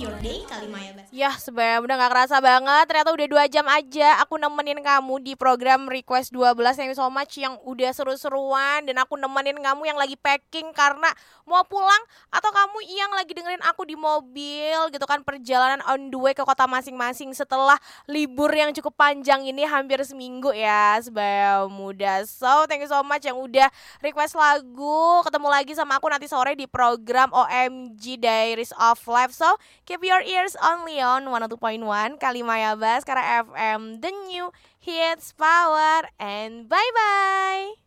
your day kali Maya Bas. Yah sebenarnya udah gak kerasa banget. Ternyata udah 2 jam aja aku nemenin kamu di program Request 12. Thank you so much yang udah seru-seruan. Dan aku nemenin kamu yang lagi packing karena mau pulang, atau kamu yang lagi dengerin aku di mobil gitu kan, perjalanan on the way ke kota masing-masing setelah libur yang cukup panjang ini, hampir seminggu ya sebaya muda. So thank you so much yang udah request lagu. Ketemu lagi sama aku nanti sore di program OMG Diaries of Life. So keep your ears only on 102.1 Kalimaya Baskara FM, the new hits power, and bye bye.